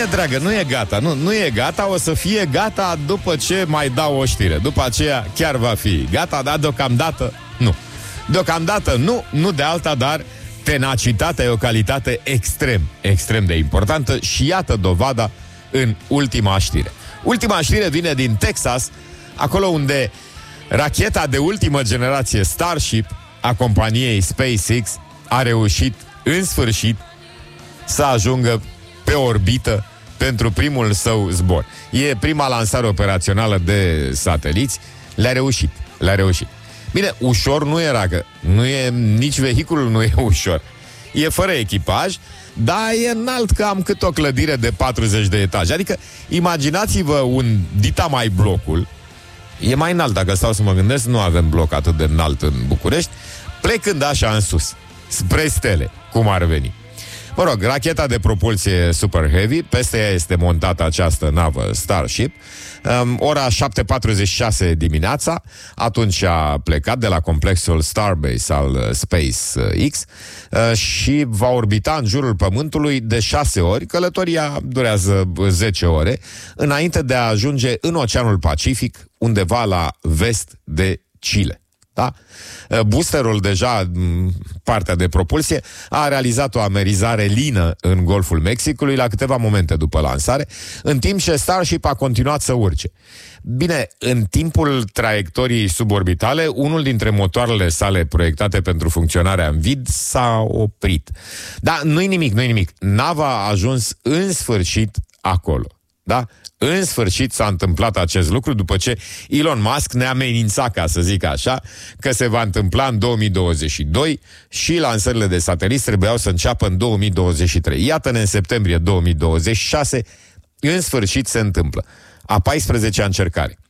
dragă, nu e gata. Nu e gata, o să fie gata după ce mai dau o știre. După aceea chiar va fi gata, dar deocamdată nu. Deocamdată nu de alta, dar tenacitatea e o calitate extrem de importantă și iată dovada în ultima știre. Ultima știre vine din Texas, acolo unde racheta de ultimă generație Starship a companiei SpaceX a reușit în sfârșit să ajungă pe orbită pentru primul său zbor. E prima lansare operațională de sateliți. Le-a reușit. Bine, ușor nu era, că nici vehiculul nu e ușor. E fără echipaj, dar e înalt cam cât o clădire de 40 de etaje. Adică, imaginați-vă un dita mai blocul. E mai înalt, dacă stau să mă gândesc, nu avem bloc atât de înalt în București. Plecând așa în sus, spre stele, cum ar veni. Mă rog, racheta de propulsie Super Heavy, peste ea este montată această navă Starship. Ora 7:46 dimineața, atunci a plecat de la complexul Starbase al SpaceX și va orbita în jurul Pământului de 6 ori. Călătoria durează 10 ore, înainte de a ajunge în Oceanul Pacific, undeva la vest de Chile. Da? Boosterul, deja partea de propulsie, a realizat o amerizare lină în Golful Mexicului la câteva momente după lansare, în timp ce Starship a continuat să urce. Bine, în timpul traiectoriei suborbitale, unul dintre motoarele sale proiectate pentru funcționarea în vid s-a oprit. Dar nu-i nimic. Nava a ajuns în sfârșit acolo. Da? În sfârșit s-a întâmplat acest lucru după ce Elon Musk ne amenința, ca să zic așa, că se va întâmpla în 2022 și lansările de sateliți trebuiau să înceapă în 2023. Iată-ne în septembrie 2026, în sfârșit se întâmplă. A 14-a încercare.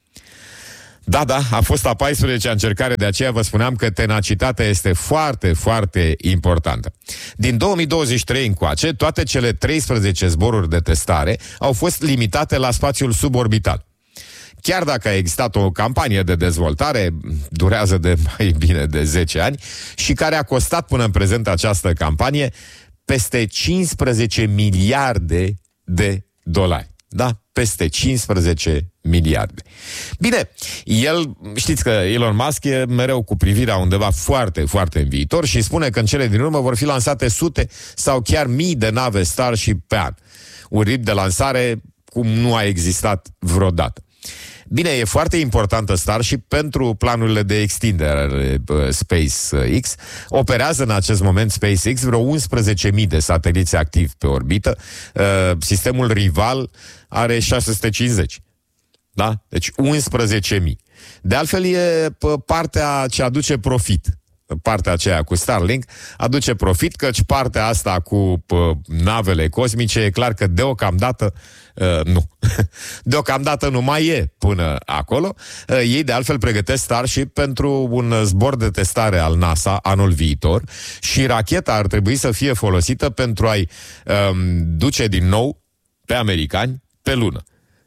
Da, a fost a 14-a încercare, de aceea vă spuneam că tenacitatea este foarte importantă. Din 2023 încoace, toate cele 13 zboruri de testare au fost limitate la spațiul suborbital. Chiar dacă a existat o campanie de dezvoltare, durează de mai bine de 10 ani, și care a costat până în prezent această campanie peste 15 miliarde de dolari. Da? Peste 15 miliarde. Bine, știți că Elon Musk e mereu cu privirea undeva foarte în viitor și spune că în cele din urmă vor fi lansate sute sau chiar mii de nave Starship pe an. Un ritm de lansare cum nu a existat vreodată. Bine, e foarte importantă Starship pentru planurile de extindere ale SpaceX. Operează în acest moment SpaceX vreo 11.000 de sateliți activi pe orbită. Sistemul rival are 650. Da? Deci 11.000. De altfel e partea ce aduce profit. Partea aceea cu Starlink aduce profit, căci partea asta cu navele cosmice e clar că deocamdată nu. Deocamdată nu mai e până acolo. Ei de altfel pregătesc Starship pentru un zbor de testare al NASA anul viitor și racheta ar trebui să fie folosită pentru a-i duce din nou pe americani pe lună.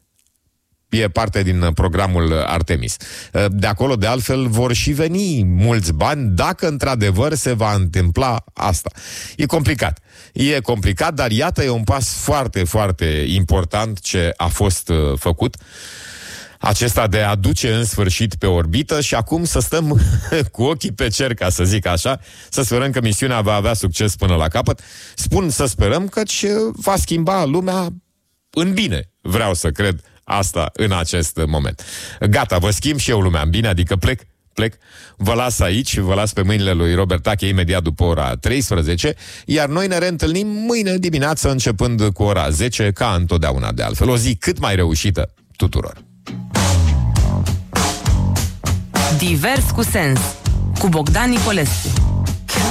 E parte din programul Artemis. De acolo, de altfel, vor și veni mulți bani dacă într-adevăr se va întâmpla asta. E complicat, dar iată, e un pas foarte important ce a fost făcut. Acesta de a duce în sfârșit pe orbită și acum să stăm cu ochii pe cer, ca să zic așa, să sperăm că misiunea va avea succes până la capăt. Spun să sperăm, căci va schimba lumea în bine, vreau să cred asta în acest moment. Gata, vă schimb și eu lumea în bine, adică plec, vă las aici, vă las pe mâinile lui Robert Tache imediat după ora 13, iar noi ne reîntâlnim mâine dimineață începând cu ora 10, ca întotdeauna de altfel. O zi cât mai reușită tuturor! Divers cu sens, cu Bogdan Nicolescu.